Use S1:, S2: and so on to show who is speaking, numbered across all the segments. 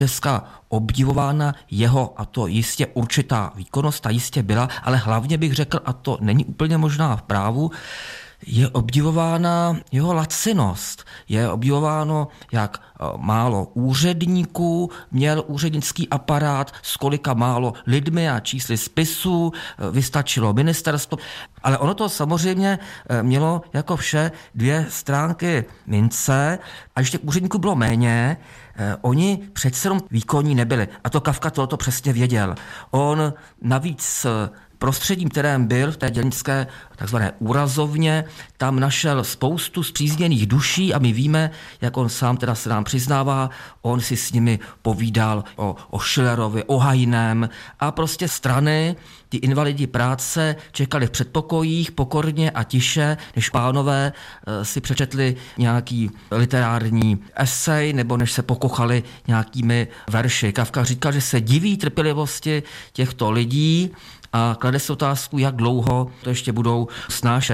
S1: dneska obdivována jeho, a to jistě určitá výkonnost, ta jistě byla, ale hlavně bych řekl, a to není úplně možná v právu, je obdivována jeho lacinost. Je obdivováno, jak málo úředníků měl úřednický aparát, s kolika málo lidmi a čísly spisů, vystačilo ministerstvo. Ale ono to samozřejmě mělo jako vše dvě stránky mince a když těch úředníků bylo méně, oni přece jenom výkonní nebyli. A to Kafka tohoto přesně věděl. On navíc prostředím, kterém byl v té dělnické takzvané úrazovně, tam našel spoustu spřízněných duší a my víme, jak on sám teda se nám přiznává, on si s nimi povídal o Schillerovi, o Hajném a prostě strany, ty invalidi práce čekali v předpokojích pokorně a tiše, než pánové si přečetli nějaký literární esej nebo než se pokochali nějakými verši. Kafka říkal, že se diví trpělivosti těchto lidí a klade si otázku, jak dlouho to ještě budou snášet.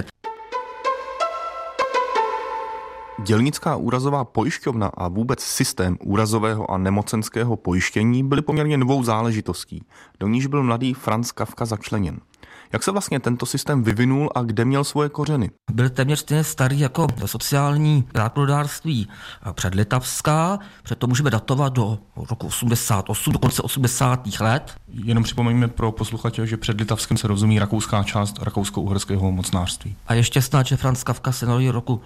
S2: Dělnická úrazová pojišťovna a vůbec systém úrazového a nemocenského pojištění byly poměrně novou záležitostí, do níž byl mladý Franz Kafka začleněn. Jak se vlastně tento systém vyvinul a kde měl svoje kořeny?
S1: Byl téměř stejně starý jako sociální zákonodárství předlitavská, proto můžeme datovat do roku 88, do konce 80. let.
S3: Jenom připomeňme pro posluchače, že před Litavskem se rozumí rakouská část rakousko-uherského mocnářství.
S1: A ještě snad, že Franz Kafka se narodil roku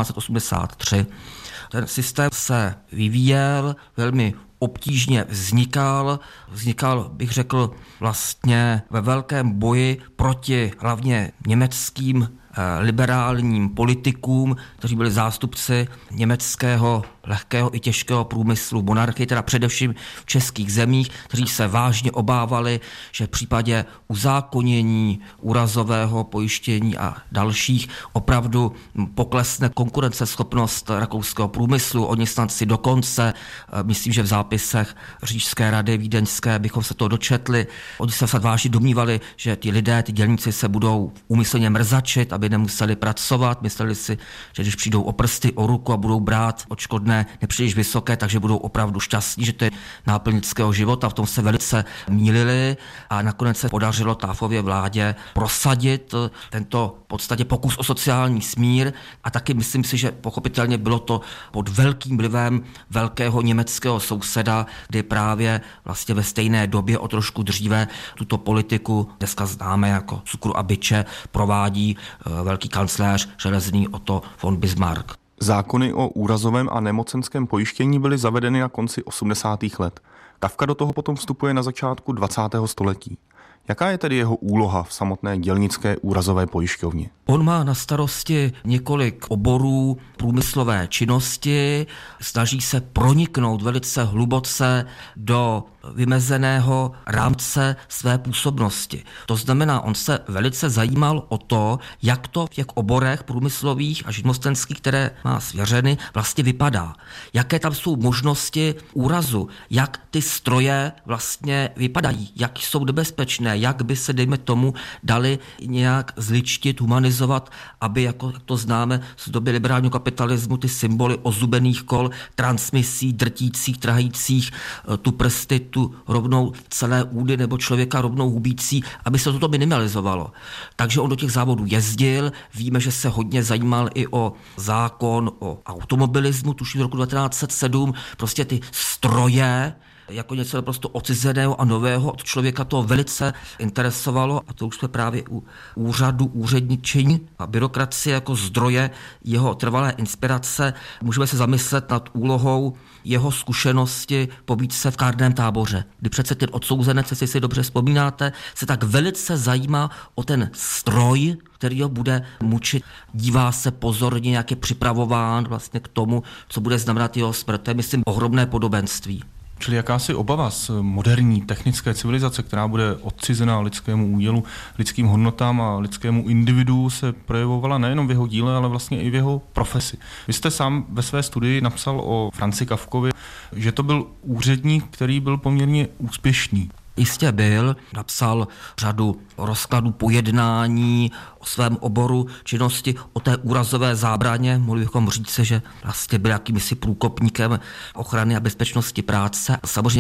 S1: 1883. Ten systém se vyvíjel, velmi obtížně vznikal, bych řekl, vlastně ve velkém boji proti hlavně německým liberálním politikům, kteří byli zástupci německého lehkého i těžkého průmyslu monarchie, teda především v českých zemích, kteří se vážně obávali, že v případě uzákonění úrazového pojištění a dalších opravdu poklesne konkurenceschopnost rakouského průmyslu. Oni snad si dokonce, myslím, že v zápisech Říšské rady vídeňské bychom se to dočetli, oni se snad vážně domnívali, že ty lidé, ty dělníci se budou úmyslně mrzačit, aby nemuseli pracovat. Mysleli si, že když přijdou o prsty, o ruku a budou brát odškodné nepříliš vysoké, takže budou opravdu šťastní, že to je náplň lidského života. V tom se velice mýlili a nakonec se podařilo Taafově vládě prosadit tento v podstatě pokus o sociální smír a taky myslím si, že pochopitelně bylo to pod velkým vlivem velkého německého souseda, kdy právě vlastně ve stejné době o trošku dříve tuto politiku, dneska známe jako cukru a biče, provádí velký kancléř železný Otto von Bismarck.
S2: Zákony o úrazovém a nemocenském pojištění byly zavedeny na konci 80. let. Kafka do toho potom vstupuje na začátku 20. století. Jaká je tedy jeho úloha v samotné dělnické úrazové pojišťovně?
S1: On má na starosti několik oborů průmyslové činnosti, snaží se proniknout velice hluboce do vymezeného rámce své působnosti. To znamená, on se velice zajímal o to, jak to v těch oborech průmyslových a živnostenských, které má svěřeny, vlastně vypadá. Jaké tam jsou možnosti úrazu, jak ty stroje vlastně vypadají, jak jsou nebezpečné, jak by se, dejme tomu, dali nějak zličtit, humanizovat, aby, jako to známe z doby liberálního kapitalismu, ty symboly ozubených kol, transmisí, drtících, trhajících, tu prsty, tu rovnou celé údy nebo člověka rovnou hubící, aby se toto minimalizovalo. Takže on do těch závodů jezdil, víme, že se hodně zajímal i o zákon o automobilismu, tuším v roku 1907, prostě ty stroje, jako něco naprosto odcizeného a nového, od člověka to velice interesovalo a to už jsme právě u úřadu, úředničení a byrokracie jako zdroje jeho trvalé inspirace. Můžeme se zamyslet nad úlohou jeho zkušenosti pobýt se v kárném táboře, kdy přece ten odsouzenec, jestli si dobře vzpomínáte, se tak velice zajímá o ten stroj, který ho bude mučit. Dívá se pozorně, jak je připravován vlastně k tomu, co bude znamenat jeho smrt. To je, myslím, ohromné podobenství.
S3: Čili jakási obava z moderní technické civilizace, která bude odcizená lidskému údělu, lidským hodnotám a lidskému individu, se projevovala nejenom v jeho díle, ale vlastně i v jeho profesi. Vy jste sám ve své studii napsal o Franzi Kafkovi, že to byl úředník, který byl poměrně úspěšný.
S1: Jistě byl, napsal řadu rozkladů pojednání o svém oboru činnosti, o té úrazové zábraně. Mohli bychom říct, že vlastně byl jakýmsi průkopníkem ochrany a bezpečnosti práce. Samozřejmě